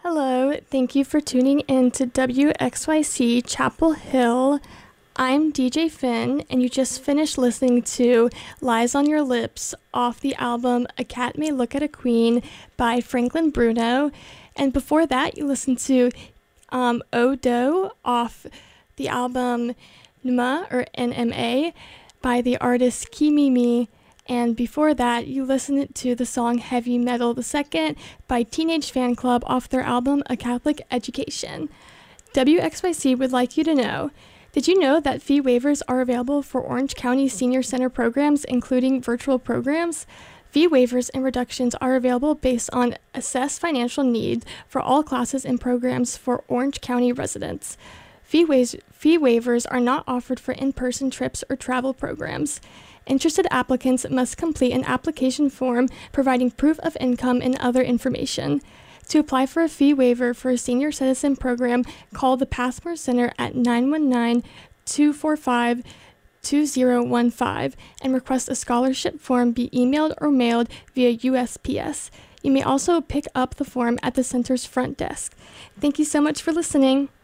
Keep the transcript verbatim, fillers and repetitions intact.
Hello, thank you for tuning in to W X Y C Chapel Hill. I'm D J Finn, and you just finished listening to Lies on Your Lips off the album A Cat May Look at a Queen by Franklin Bruno. And before that, you listened to um, Odo off the album Nma, or N M A, by the artist Kimimi. And before that, you listened to the song Heavy Metal the Second by Teenage Fan Club off their album A Catholic Education. W X Y C would like you to know, did you know that fee waivers are available for Orange County Senior Center programs, including virtual programs? Fee waivers and reductions are available based on assessed financial needs for all classes and programs for Orange County residents. Fee, wa- fee waivers are not offered for in-person trips or travel programs. Interested applicants must complete an application form providing proof of income and other information. To apply for a fee waiver for a senior citizen program, call the Passmore Center at nine one nine, two four five, two zero one five and request a scholarship form be emailed or mailed via U S P S. You may also pick up the form at the center's front desk. Thank you so much for listening.